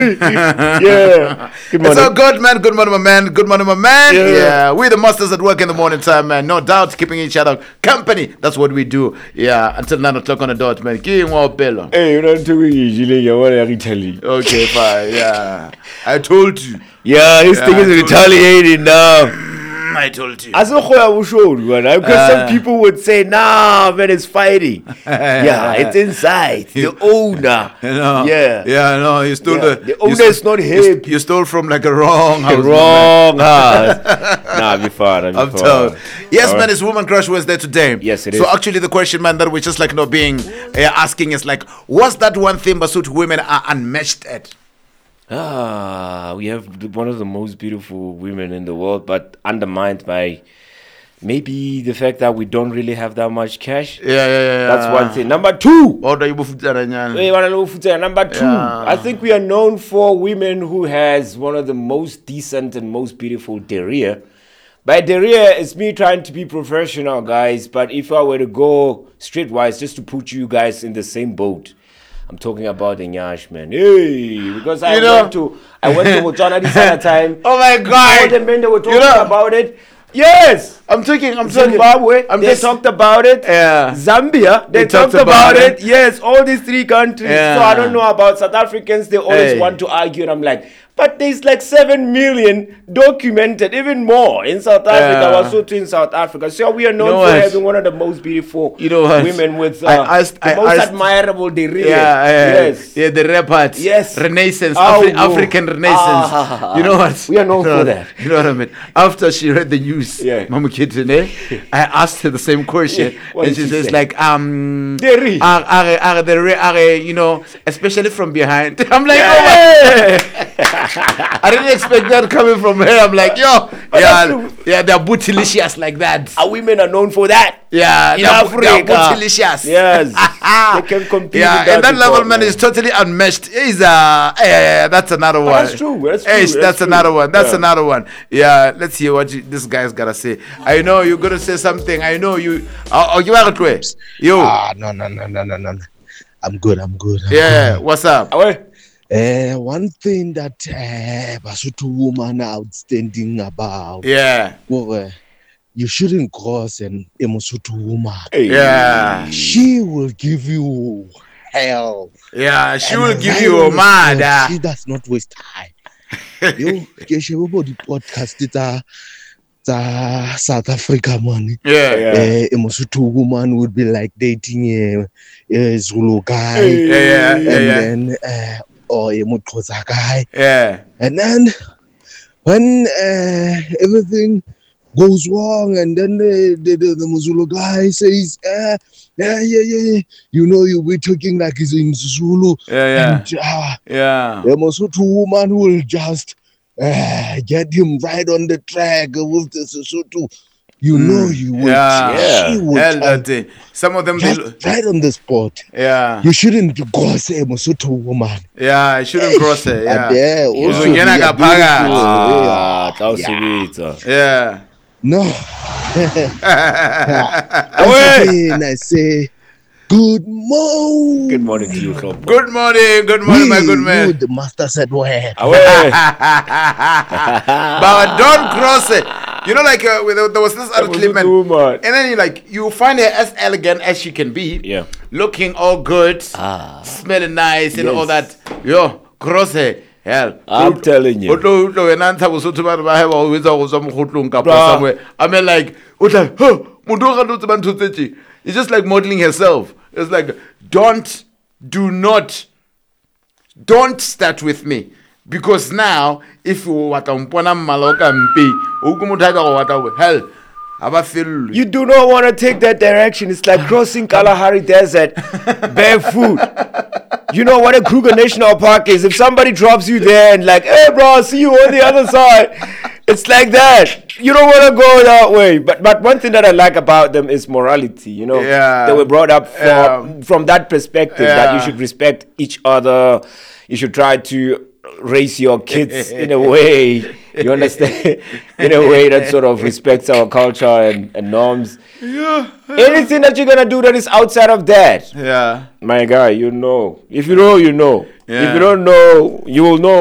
Yeah. Good morning. It's all good, man. Good morning, my man. Good morning, my man. Yeah. Yeah. We're the masters at work in the morning time, man. No doubt, keeping each other company. That's what we do. Yeah. Until 9 o'clock on the dot, man. Give more bello. Hey, you're not doing usually. You want to retaliate. Okay, fine. Yeah. I told you. Yeah, this thing is retaliating now. I told you. Because some people would say, nah, man, it's fighting. Yeah, it's inside. The owner. You know, Yeah. Yeah, no, you stole The owner is not hip. You stole from like a wrong house. Wrong house. Nah, be fine. I'm told. Yes, man, it's Woman Crush Wednesday today. Yes, it so is. actually the question, man, that we're just like being asking is like, what's that one thing Basotho women are unmatched at? We have one of the most beautiful women in the world, but undermined by maybe the fact that we don't really have that much cash. Yeah. That's one thing. Number two. Number two. Yeah. I think we are known for women who has one of the most decent and most beautiful derriere. By derriere, it's me trying to be professional, guys. But if I were to go streetwise, just to put you guys in the same boat, I'm talking about the Nyash, man. Hey, because I went to Botswana this other time. Oh my God! All the men that were talking about it. Yes, I'm talking. Zimbabwe, they talked about it. Yeah. Zambia, they talked about it. Yes, all these three countries. Yeah. So I don't know about South Africans. They always want to argue, and I'm like, but there's like 7 million documented, even more in South Africa. Yeah. Basotho in South Africa. So we are known for having one of the most beautiful women with the most admirable derriere. Yes. Yeah, the rare part. Yes. Renaissance, Oh, African Renaissance. You know what? We are known for that. You know what I mean? After she read the news, Yeah. Mama Kitene, I asked her the same question, What and did she she says say? like, you know, especially from behind. I'm like, oh my. I didn't expect that coming from her. I'm like, yo, they're bootylicious like that. Our women are known for that. Yeah, In they're Africa. bootylicious. Yes. They can compete. Yeah, with and that level, before, man, is totally unmatched. That's another one. That's true. That's another one. That's another one. Yeah, let's hear what this guy's gotta say. I know you're gonna say something. I know you. I'll give it away. You. No. I'm good. Yeah. What's up? One thing that Basotho woman are outstanding about. Yeah. Well, you shouldn't cross a Mosotho woman. Yeah. She will give you hell. Yeah. She will give right you a on the mad. spot. She does not waste time. You the podcast South Africa money. Yeah. A Mosotho woman would be like dating a Zulu guy. Yeah. And then or a Mutkoza guy. Yeah. And then when everything goes wrong, and then the Muzulu guy says, you know, you'll be talking like he's in Zulu. Yeah. And the Mosotho woman will just get him right on the track with the Sesotho. You know you would. Yeah. She would Hell, that some of them just right on the spot. Yeah. You shouldn't cross a Mosotho woman. Yeah, I shouldn't cross it. Yeah. Also Uzongena be a ngaphakathi. Yeah. No. I say, good morning. Good morning to you, Klopp. Good morning, my good man. You, the master said, where? But don't cross it. You know, like there was this other clip, man. And then you find her as elegant as she can be. Yeah. Looking all good, smelling nice, and all that. Yo, cross her. Hell, I'm telling you. I mean, like, it's just like modeling herself. It's like, don't start with me. Because now, if you want to hell, you do not want to take that direction. It's like crossing Kalahari Desert barefoot. You know what a Kruger National Park is? If somebody drops you there and like, hey bro, I'll see you on the other side. It's like that. You don't want to go that way. But one thing that I like about them is morality. You know, they were brought up from that perspective that you should respect each other. You should try to raise your kids in a way You understand? In a way that sort of respects our culture and norms. Anything that you're gonna do that is outside of that, Yeah. my guy, you know. If you know, you know. Yeah. If you don't know, you will know.